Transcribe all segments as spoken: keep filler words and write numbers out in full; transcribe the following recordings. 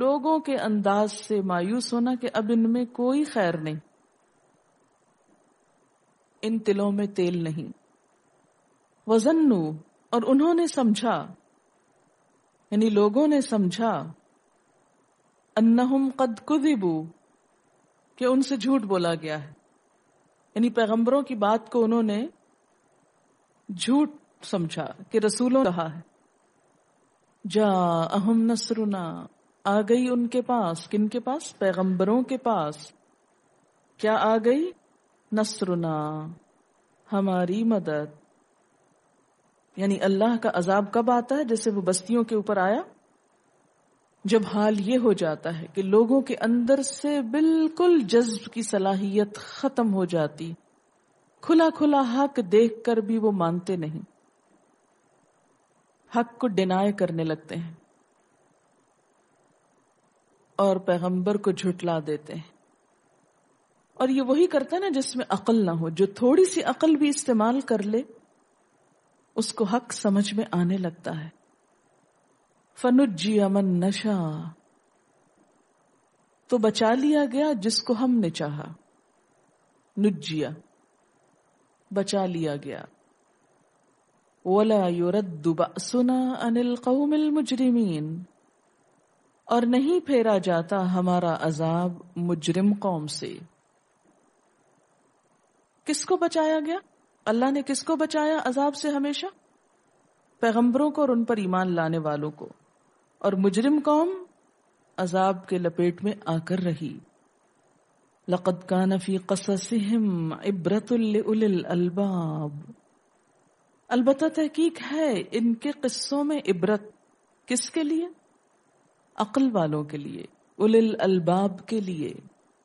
لوگوں کے انداز سے مایوس ہونا کہ اب ان میں کوئی خیر نہیں، ان تلوں میں تیل نہیں. وظنوا، اور انہوں نے سمجھا، یعنی لوگوں نے سمجھا، انہم قد کذبوا، کہ ان سے جھوٹ بولا گیا ہے، یعنی پیغمبروں کی بات کو انہوں نے جھوٹ سمجھا کہ رسولوں کہا ہے. جاءہم نصرنا، آ گئی ان کے پاس، کن کے پاس؟ پیغمبروں کے پاس. کیا آ گئی؟ نصرنا، ہماری مدد. یعنی اللہ کا عذاب کب آتا ہے؟ جیسے وہ بستیوں کے اوپر آیا، جب حال یہ ہو جاتا ہے کہ لوگوں کے اندر سے بالکل جذب کی صلاحیت ختم ہو جاتی، کھلا کھلا حق دیکھ کر بھی وہ مانتے نہیں، حق کو ڈینائی کرنے لگتے ہیں اور پیغمبر کو جھٹلا دیتے ہیں. اور یہ وہی کرتا ہے نا جس میں عقل نہ ہو، جو تھوڑی سی عقل بھی استعمال کر لے اس کو حق سمجھ میں آنے لگتا ہے. فَنُجِّيَ مَن نَّشَاءُ، تو بچا لیا گیا جس کو ہم نے چاہا. نجیا، بچا لیا گیا. وَلَا يُرَدُّ بَأْسُنَا عَنِ الْقَوْمِ الْمُجْرِمِينَ، اور نہیں پھیرا جاتا ہمارا عذاب مجرم قوم سے. کس کو بچایا گیا؟ اللہ نے کس کو بچایا عذاب سے؟ ہمیشہ پیغمبروں کو اور ان پر ایمان لانے والوں کو. اور مجرم قوم عذاب کے لپیٹ میں آ کر رہی. لَقَدْ كَانَ فِي قَصَصِهِمْ عِبْرَةٌ لِأُولِي الْأَلْبَابِ، البتہ تحقیق ہے ان کے قصوں میں عبرت. کس کے لیے؟ عقل والوں کے لیے، اولی الالباب کے لیے.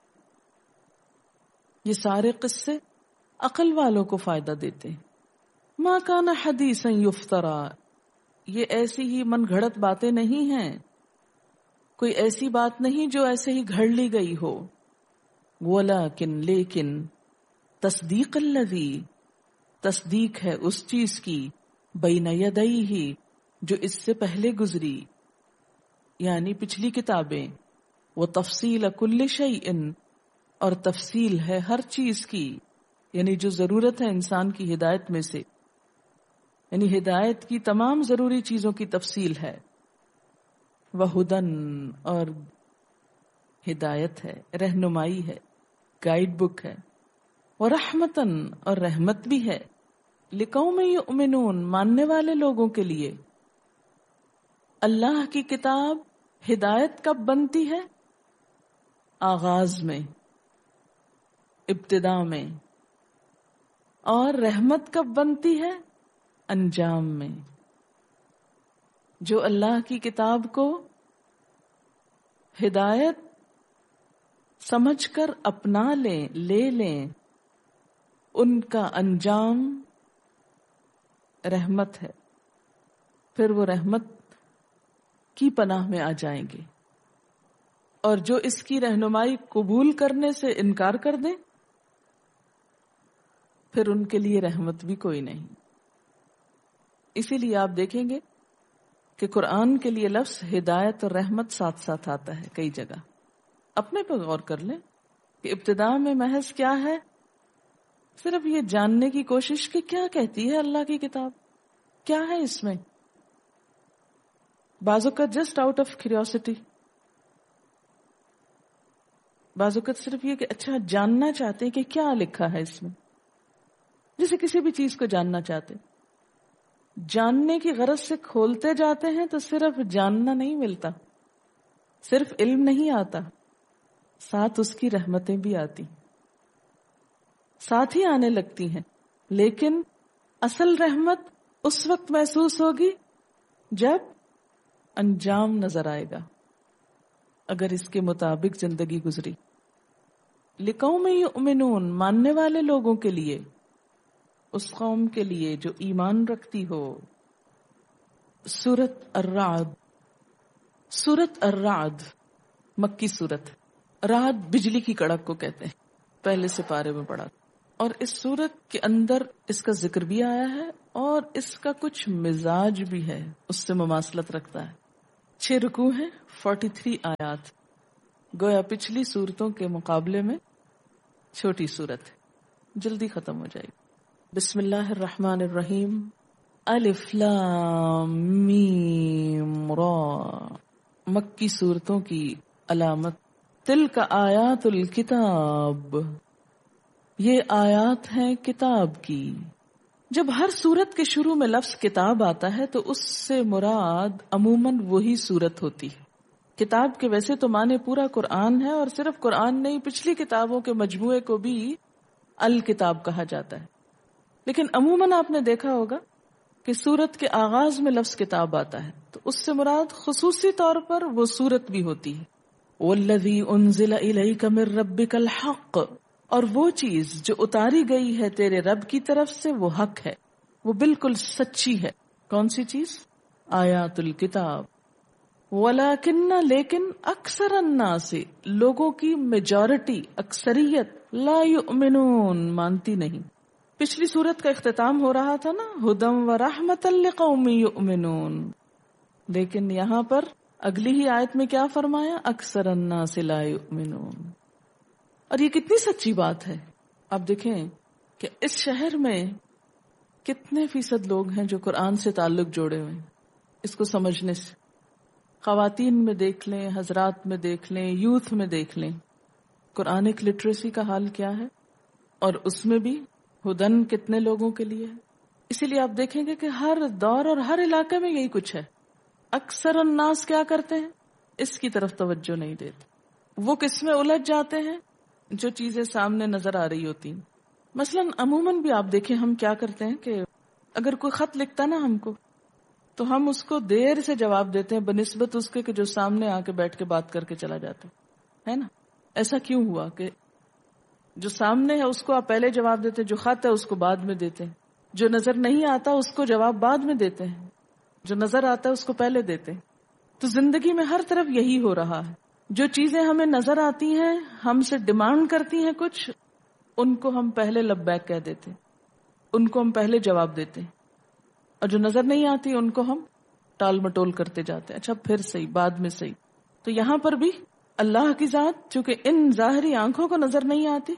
یہ سارے قصے عقل والوں کو فائدہ دیتے ہیں. ما کان حدیثا یفترا، یہ ایسی ہی من گھڑت باتیں نہیں ہیں، کوئی ایسی بات نہیں جو ایسے ہی گھڑ لی گئی ہو. ولیکن، لیکن، تصدیق الذی، تصدیق ہے اس چیز کی، بین یدیہ، جو اس سے پہلے گزری، یعنی پچھلی کتابیں. وہ تفصیل کل شیء، اور تفصیل ہے ہر چیز کی، یعنی جو ضرورت ہے انسان کی ہدایت میں سے، یعنی ہدایت کی تمام ضروری چیزوں کی تفصیل ہے. وہدن، اور ہدایت ہے، رہنمائی ہے، گائیڈ بک ہے. ورحمتن، اور رحمت بھی ہے. لقوم یؤمنون، ماننے والے لوگوں کے لیے. اللہ کی کتاب ہدایت کب بنتی ہے؟ آغاز میں، ابتدا میں. اور رحمت کب بنتی ہے؟ انجام میں. جو اللہ کی کتاب کو ہدایت سمجھ کر اپنا لیں، لے لیں، ان کا انجام رحمت ہے. پھر وہ رحمت کی پناہ میں آ جائیں گے. اور جو اس کی رہنمائی قبول کرنے سے انکار کر دیں، پھر ان کے لیے رحمت بھی کوئی نہیں. اسی لیے آپ دیکھیں گے کہ قرآن کے لیے لفظ ہدایت اور رحمت ساتھ ساتھ آتا ہے کئی جگہ. اپنے پہ غور کر لیں کہ ابتدا میں محض کیا ہے، صرف یہ جاننے کی کوشش کہ کیا کہتی ہے اللہ کی کتاب، کیا ہے اس میں. بعض اوقات جسٹ آؤٹ آف کیوریوسٹی، بعض اوقات صرف یہ کہ اچھا جاننا چاہتے ہیں کہ کیا لکھا ہے اس میں. جیسے کسی بھی چیز کو جاننا چاہتے، جاننے کی غرض سے کھولتے جاتے ہیں تو صرف جاننا نہیں ملتا، صرف علم نہیں آتا، ساتھ اس کی رحمتیں بھی آتی، ساتھ ہی آنے لگتی ہیں. لیکن اصل رحمت اس وقت محسوس ہوگی جب انجام نظر آئے گا، اگر اس کے مطابق زندگی گزری. لقوم یؤمنون، ماننے والے لوگوں کے لیے، اس قوم کے لیے جو ایمان رکھتی ہو. سورت الرعد، سورت الرعد مکی سورت. رعد بجلی کی کڑک کو کہتے ہیں، پہلے سے پارے میں پڑھا. اور اس سورت کے اندر اس کا ذکر بھی آیا ہے اور اس کا کچھ مزاج بھی ہے، اس سے مماثلت رکھتا ہے. چھ رکوع ہیں، فورٹی تھری آیات، گویا پچھلی صورتوں کے مقابلے میں چھوٹی صورت ہے، جلدی ختم ہو جائے گی۔ بسم اللہ الرحمن الرحیم، الف لام میم را، مکی صورتوں کی علامت۔ تلک آیات الکتاب، یہ آیات ہیں کتاب کی۔ جب ہر سورت کے شروع میں لفظ کتاب آتا ہے تو اس سے مراد عموماً وہی سورت ہوتی ہے۔ کتاب کے ویسے تو معنی پورا قرآن ہے، اور صرف قرآن نہیں، پچھلی کتابوں کے مجموعے کو بھی الکتاب کہا جاتا ہے، لیکن عموماً آپ نے دیکھا ہوگا کہ سورت کے آغاز میں لفظ کتاب آتا ہے تو اس سے مراد خصوصی طور پر وہ سورت بھی ہوتی ہے۔ وَالَّذِي أُنزِلَ إِلَيْكَ مِن رَبِّكَ الْحَقُّ، اور وہ چیز جو اتاری گئی ہے تیرے رب کی طرف سے وہ حق ہے، وہ بالکل سچی ہے۔ کون سی چیز؟ آیات الکتاب۔ وَلَكِنَّ، لیکن اکثر الناس، لوگوں کی میجورٹی، اکثریت، لا یؤمنون، مانتی نہیں۔ پچھلی سورت کا اختتام ہو رہا تھا نا، ہدی ورحمۃ لقوم یؤمنون، لیکن یہاں پر اگلی ہی آیت میں کیا فرمایا؟ اکثر الناس لا یؤمنون۔ اور یہ کتنی سچی بات ہے۔ آپ دیکھیں کہ اس شہر میں کتنے فیصد لوگ ہیں جو قرآن سے تعلق جوڑے ہوئے ہیں اس کو سمجھنے سے۔ خواتین میں دیکھ لیں، حضرات میں دیکھ لیں، یوتھ میں دیکھ لیں، قرآنک لٹریسی کا حال کیا ہے، اور اس میں بھی ہدن کتنے لوگوں کے لیے ہے۔ اسی لیے آپ دیکھیں گے کہ ہر دور اور ہر علاقے میں یہی کچھ ہے۔ اکثر الناس کیا کرتے ہیں؟ اس کی طرف توجہ نہیں دیتے، وہ کس میں الجھ جاتے ہیں؟ جو چیزیں سامنے نظر آ رہی ہوتی ہیں۔ مثلاً عموماً بھی آپ دیکھیں ہم کیا کرتے ہیں کہ اگر کوئی خط لکھتا نا ہم کو، تو ہم اس کو دیر سے جواب دیتے ہیں بنسبت اس کے کہ جو سامنے آ کے بیٹھ کے بات کر کے چلا جاتا ہے نا۔ ایسا کیوں ہوا کہ جو سامنے ہے اس کو آپ پہلے جواب دیتے ہیں، جو خط ہے اس کو بعد میں دیتے ہیں، جو نظر نہیں آتا اس کو جواب بعد میں دیتے ہیں، جو نظر آتا ہے اس کو پہلے دیتے ہیں۔ تو زندگی میں ہر طرف یہی ہو رہا ہے، جو چیزیں ہمیں نظر آتی ہیں، ہم سے ڈیمانڈ کرتی ہیں کچھ، ان کو ہم پہلے لبیک کہہ دیتے ہیں، ان کو ہم پہلے جواب دیتے ہیں، اور جو نظر نہیں آتی ان کو ہم ٹال مٹول کرتے جاتے ہیں، اچھا پھر صحیح، بعد میں صحیح۔ تو یہاں پر بھی اللہ کی ذات چونکہ ان ظاہری آنکھوں کو نظر نہیں آتی،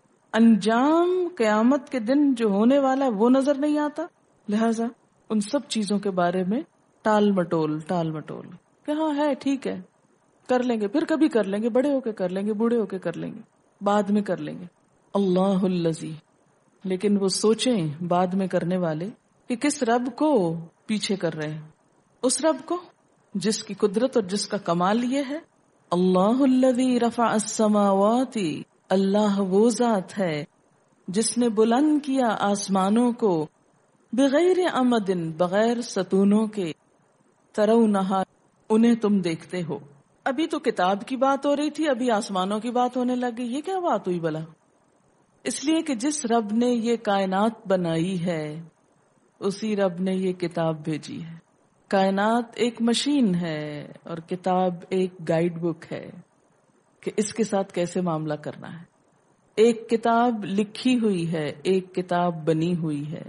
انجام قیامت کے دن جو ہونے والا ہے وہ نظر نہیں آتا، لہذا ان سب چیزوں کے بارے میں ٹال مٹول ٹال مٹول کہ ہاں ہے، ٹھیک ہے، کر لیں گے، پھر کبھی کر لیں گے، بڑے ہو کے کر لیں گے، بوڑھے ہو کے کر لیں گے، بعد میں کر لیں گے۔ اللہ الذی، لیکن وہ سوچیں بعد میں کرنے والے کہ کس رب کو پیچھے کر رہے ہیں، اس رب کو جس کی قدرت اور جس کا کمال یہ ہے، اللہ الذی رفع السماوات، اللہ وہ ذات ہے جس نے بلند کیا آسمانوں کو، بغیر عمد، بغیر ستونوں کے، ترونہا، انہیں تم دیکھتے ہو۔ ابھی تو کتاب کی بات ہو رہی تھی، ابھی آسمانوں کی بات ہونے لگ گئی، یہ کیا بات ہوئی بلا؟ اس لیے کہ جس رب نے یہ کائنات بنائی ہے اسی رب نے یہ کتاب بھیجی ہے۔ کائنات ایک مشین ہے اور کتاب ایک گائیڈ بک ہے کہ اس کے ساتھ کیسے معاملہ کرنا ہے۔ ایک کتاب لکھی ہوئی ہے، ایک کتاب بنی ہوئی ہے،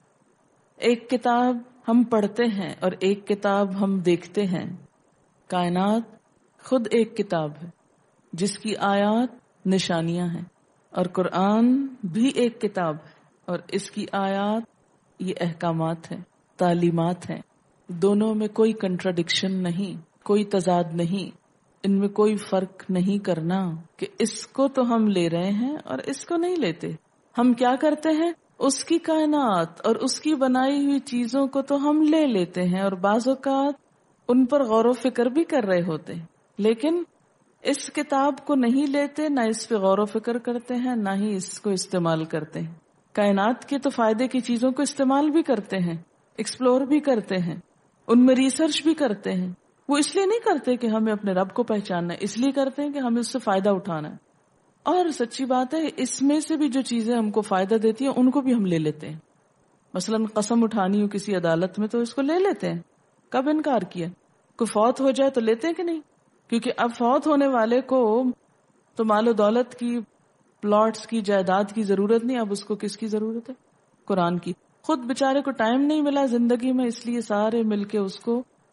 ایک کتاب ہم پڑھتے ہیں اور ایک کتاب ہم دیکھتے ہیں۔ کائنات خود ایک کتاب ہے جس کی آیات نشانیاں ہیں، اور قرآن بھی ایک کتاب ہے اور اس کی آیات یہ احکامات ہیں، تعلیمات ہیں۔ دونوں میں کوئی کنٹراڈکشن نہیں، کوئی تضاد نہیں، ان میں کوئی فرق نہیں کرنا کہ اس کو تو ہم لے رہے ہیں اور اس کو نہیں لیتے۔ ہم کیا کرتے ہیں؟ اس کی کائنات اور اس کی بنائی ہوئی چیزوں کو تو ہم لے لیتے ہیں اور بعض اوقات ان پر غور و فکر بھی کر رہے ہوتے ہیں، لیکن اس کتاب کو نہیں لیتے، نہ اس پہ غور و فکر کرتے ہیں، نہ ہی اس کو استعمال کرتے ہیں۔ کائنات کے تو فائدے کی چیزوں کو استعمال بھی کرتے ہیں، ایکسپلور بھی کرتے ہیں، ان میں ریسرچ بھی کرتے ہیں۔ وہ اس لیے نہیں کرتے کہ ہمیں اپنے رب کو پہچاننا ہے، اس لیے کرتے ہیں کہ ہمیں اس سے فائدہ اٹھانا ہے۔ اور سچی بات ہے اس میں سے بھی جو چیزیں ہم کو فائدہ دیتی ہیں ان کو بھی ہم لے لیتے ہیں۔ مثلا قسم اٹھانی ہو کسی عدالت میں تو اس کو لے لیتے ہیں، کب انکار کیا؟ کوئی فوت ہو جائے تو لیتے ہیں کہ نہیں؟ کیونکہ اب فوت ہونے والے کو تو مال و دولت کی، پلاٹس کی، جائیداد کی ضرورت نہیں، اب اس کو کس کی ضرورت ہے؟ قرآن کی۔ خود بیچارے کو ٹائم نہیں ملا زندگی میں، اس لیے سارے مل کے اس کو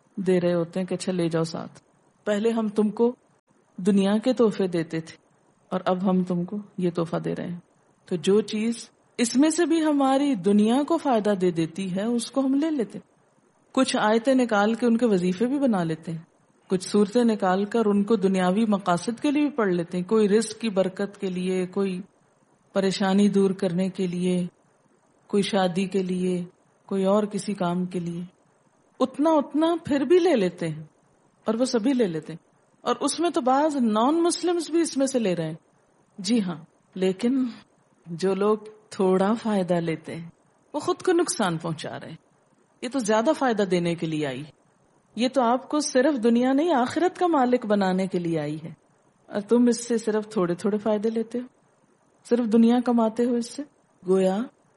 دے رہے ہوتے ہیں کہ اچھا لے جاؤ ساتھ. پہلے ہم تم کو دنیا کے تحفے دیتے تھے اور اب ہم تم کو یہ تحفہ دے رہے ہیں. تو جو چیز اس میں سے بھی ہماری دنیا کو فائدہ دے دیتی ہے اس کو ہم لے لیتے. کچھ آیتیں نکال کے ان کے وظیفے بھی بنا لیتے ہیں, کچھ صورتیں نکال کر ان کو دنیاوی مقاصد کے لیے بھی پڑھ لیتے ہیں. کوئی رزق کی برکت کے لیے, کوئی پریشانی دور کرنے کے لیے, کوئی شادی کے لیے, کوئی اور کسی کام کے لیے. اتنا اتنا پھر بھی لے لیتے ہیں, اور وہ سبھی لے لیتے ہیں. اور اس میں تو بعض نان مسلمز بھی اس میں سے لے رہے ہیں. جی ہاں, لیکن جو لوگ تھوڑا فائدہ لیتے ہیں وہ خود کو نقصان پہنچا رہے ہیں. یہ تو زیادہ فائدہ دینے کے لیے آئی, یہ تو آپ کو صرف دنیا نہیں آخرت کا مالک بنانے کے لیے آئی ہے, اور تم اس سے صرف تھوڑے تھوڑے فائدے لیتے ہو, صرف دنیا کماتے ہو اس سے. گویا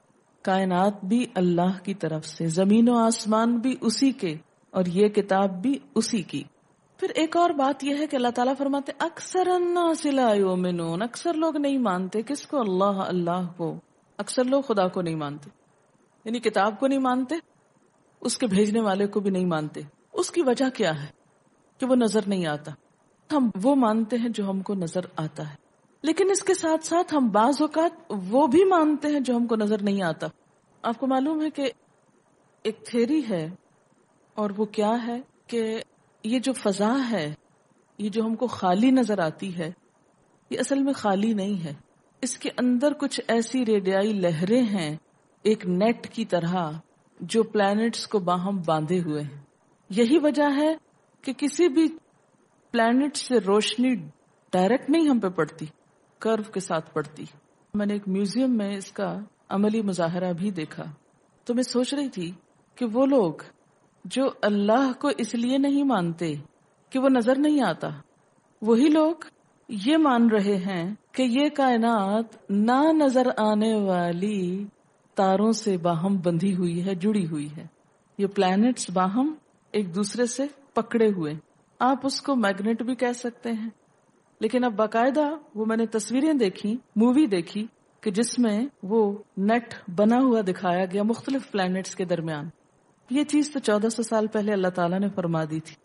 کائنات بھی اللہ کی طرف سے, زمین و آسمان بھی اسی کے, اور یہ کتاب بھی اسی کی. پھر ایک اور بات یہ ہے کہ اللہ تعالیٰ فرماتے اکثر الناس لا یؤمنون, اکثر لوگ نہیں مانتے. کس کو؟ اللہ اللہ کو. اکثر لوگ خدا کو نہیں مانتے, یعنی کتاب کو نہیں مانتے, اس کے بھیجنے والے کو بھی نہیں مانتے. اس کی وجہ کیا ہے؟ کہ وہ نظر نہیں آتا. ہم وہ مانتے ہیں جو ہم کو نظر آتا ہے, لیکن اس کے ساتھ ساتھ ہم بعض اوقات وہ بھی مانتے ہیں جو ہم کو نظر نہیں آتا. آپ کو معلوم ہے کہ ایک تھیری ہے, اور وہ کیا ہے کہ یہ جو فضا ہے, یہ جو ہم کو خالی نظر آتی ہے, یہ اصل میں خالی نہیں ہے. اس کے اندر کچھ ایسی ریڈیائی لہریں ہیں ایک نیٹ کی طرح جو پلانٹس کو باہم باندھے ہوئے ہیں. یہی وجہ ہے کہ کسی بھی پلانٹ سے روشنی ڈائریکٹ نہیں ہم پہ پڑتی, کرو کے ساتھ پڑتی. میں نے ایک میوزیم میں اس کا عملی مظاہرہ بھی دیکھا, تو میں سوچ رہی تھی کہ وہ لوگ جو اللہ کو اس لیے نہیں مانتے کہ وہ نظر نہیں آتا, وہی لوگ یہ مان رہے ہیں کہ یہ کائنات نہ نظر آنے والی تاروں سے باہم بندھی ہوئی ہے, جڑی ہوئی ہے. یہ پلانٹس باہم ایک دوسرے سے پکڑے ہوئے. آپ اس کو میگنیٹ بھی کہہ سکتے ہیں, لیکن اب باقاعدہ وہ میں نے تصویریں دیکھی, مووی دیکھی کہ جس میں وہ نیٹ بنا ہوا دکھایا گیا مختلف پلانٹس کے درمیان. یہ چیز تو چودہ سو سال پہلے اللہ تعالیٰ نے فرما دی تھی.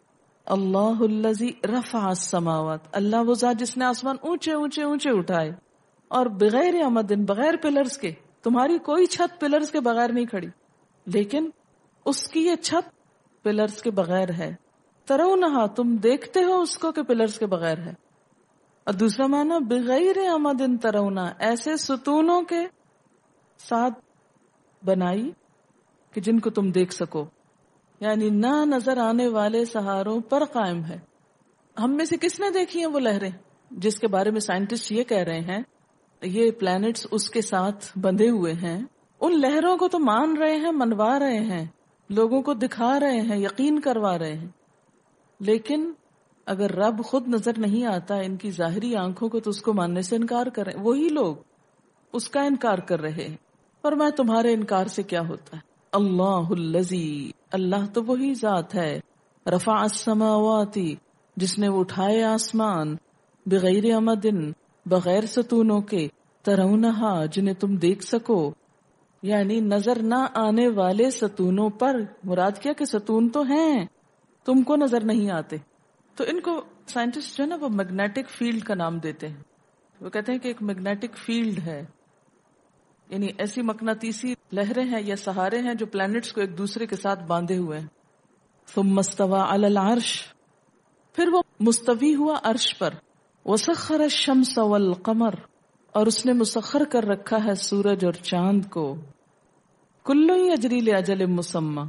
اللہ الذی رفع السماوات, اللہ وہ ذات جس نے آسمان اونچے اونچے اونچے اٹھائے, اور بغیر آمدن, بغیر پلرز کے. تمہاری کوئی چھت پلرز کے بغیر نہیں کھڑی, لیکن اس کی یہ چھت پلرز کے بغیر ہے. ترونہا, تم دیکھتے ہو اس کو کہ پلرز کے بغیر ہے. اور دوسرا معنی بغیر آمدن ترونا, ایسے ستونوں کے ساتھ بنائی کہ جن کو تم دیکھ سکو, یعنی نہ نظر آنے والے سہاروں پر قائم ہے. ہم میں سے کس نے دیکھی ہیں وہ لہریں جس کے بارے میں سائنٹسٹ یہ کہہ رہے ہیں یہ پلانٹس اس کے ساتھ بندھے ہوئے ہیں؟ ان لہروں کو تو مان رہے ہیں, منوا رہے ہیں, لوگوں کو دکھا رہے ہیں, یقین کروا رہے ہیں. لیکن اگر رب خود نظر نہیں آتا ان کی ظاہری آنکھوں کو تو اس کو ماننے سے انکار کر رہے ہیں. وہی لوگ اس کا انکار کر رہے ہیں. پر میں تمہارے انکار سے کیا ہوتا ہے؟ اللہ الذی, اللہ تو وہی ذات ہے, رفع السماوات, جس نے اٹھائے آسمان, بغیر امدن, بغیر ستونوں کے, ترونہا, جنہیں تم دیکھ سکو, یعنی نظر نہ آنے والے ستونوں پر. مراد کیا کہ ستون تو ہیں, تم کو نظر نہیں آتے. تو ان کو سائنٹسٹ جو ہے نا وہ میگنیٹک فیلڈ کا نام دیتے ہیں. وہ کہتے ہیں کہ ایک میگنیٹک فیلڈ ہے, یعنی ایسی مقناطیسی لہریں ہیں یا سہارے ہیں جو پلانٹس کو ایک دوسرے کے ساتھ باندھے ہوئے ہیں. ثم استوى علی العرش, پھر وہ مستوی ہوا عرش پر. وسخر الشمس والقمر, اور اس نے مسخر کر رکھا ہے سورج اور چاند کو. کل یجری لاجل مسمى,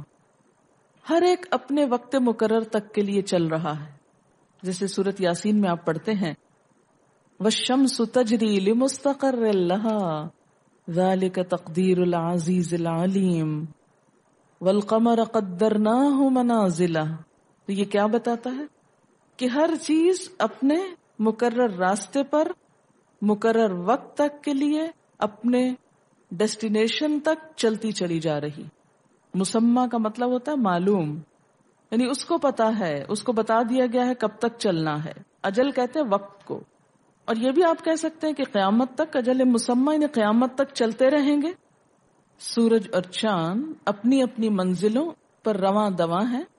ہر ایک اپنے وقت مقرر تک کے لیے چل رہا ہے. جیسے سورت یاسین میں آپ پڑھتے ہیں والشمس تجری لمستقر لها ذلك تقدیر العزیز العلیم والقمر قدرناہ منازل. تو یہ کیا بتاتا ہے کہ ہر چیز اپنے مقرر راستے پر مقرر وقت تک کے لیے اپنے ڈیسٹینیشن تک چلتی چلی جا رہی. مسمع کا مطلب ہوتا ہے معلوم, یعنی اس کو پتا ہے, اس کو بتا دیا گیا ہے کب تک چلنا ہے. اجل کہتے ہیں وقت کو. اور یہ بھی آپ کہہ سکتے ہیں کہ قیامت تک اجل مسمع, یعنی قیامت تک چلتے رہیں گے. سورج اور چاند اپنی اپنی منزلوں پر رواں دواں ہیں,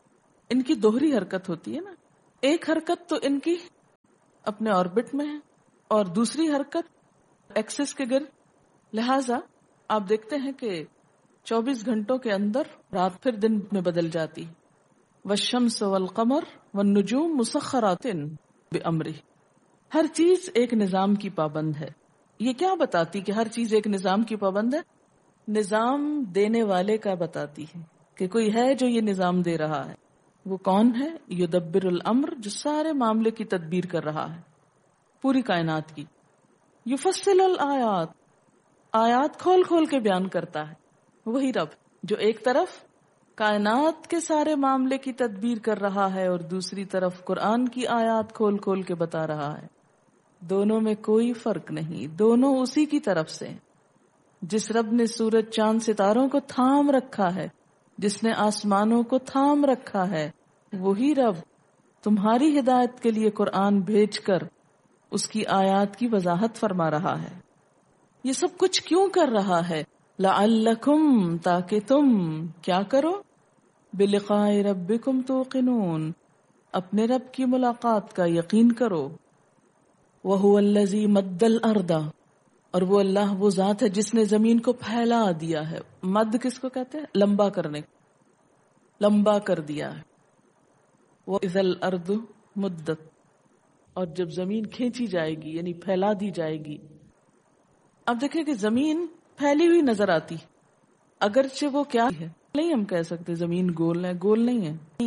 ان کی دوہری حرکت ہوتی ہے نا، ایک حرکت تو ان کی اپنے آربٹ میں ہے اور دوسری حرکت ایکسس کے گرد، لہذا آپ دیکھتے ہیں کہ چوبیس گھنٹوں کے اندر رات پھر دن میں بدل جاتی. والشمس والقمر والنجوم مسخرات بامرہ، ہر چیز ایک نظام کی پابند ہے. یہ کیا بتاتی کہ ہر چیز ایک نظام کی پابند ہے؟ نظام دینے والے کا بتاتی ہے کہ کوئی ہے جو یہ نظام دے رہا ہے. وہ کون ہے؟ یدبر الامر، جو سارے معاملے کی تدبیر کر رہا ہے پوری کائنات کی. یفصل الآیات، آیات کھول کھول کے بیان کرتا ہے. وہی رب جو ایک طرف کائنات کے سارے معاملے کی تدبیر کر رہا ہے اور دوسری طرف قرآن کی آیات کھول کھول کے بتا رہا ہے. دونوں میں کوئی فرق نہیں، دونوں اسی کی طرف سے. جس رب نے سورج چاند ستاروں کو تھام رکھا ہے، جس نے آسمانوں کو تھام رکھا ہے، وہی رب تمہاری ہدایت کے لیے قرآن بھیج کر اس کی آیات کی وضاحت فرما رہا ہے. یہ سب کچھ کیوں کر رہا ہے؟ لعلکم، تاکہ تم کیا کرو؟ بلقاء ربکم توقنون، اپنے رب کی ملاقات کا یقین کرو. وہو الذی مد الارض، اور وہ اللہ وہ ذات ہے جس نے زمین کو پھیلا دیا ہے. مد کس کو کہتے ہیں؟ لمبا کرنے، لمبا کر دیا ہے. وَإِذَا الْأَرْضُ مُدَّتْ، اور جب زمین کھینچی جائے گی یعنی پھیلا دی جائے گی. اب دیکھیں کہ زمین پھیلی ہوئی نظر آتی، اگرچہ وہ کیا ہے نہیں ہم کہہ سکتے زمین گول ہے، گول نہیں ہے.